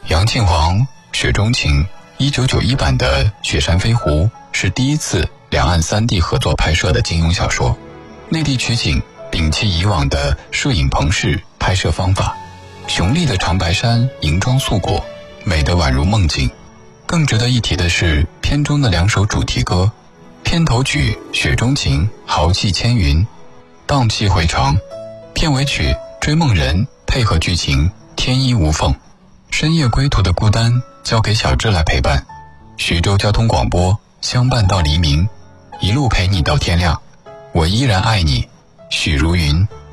杨庆煌《雪中情》1991版的《雪山飞狐》是第一次两岸3地合作拍摄的金庸小说。内地取景摒弃以往的摄影棚式拍摄方法，雄丽的长白山银装素裹，美得宛如梦境。更值得一提的是片中的2首主题歌，片头曲《雪中情》豪气千云，荡气回肠；片尾曲《追梦人》配合剧情天衣无缝。深夜归途的孤单交给小智来陪伴，徐州交通广播相伴到黎明，一路陪你到天亮。我依然爱你，许茹芸。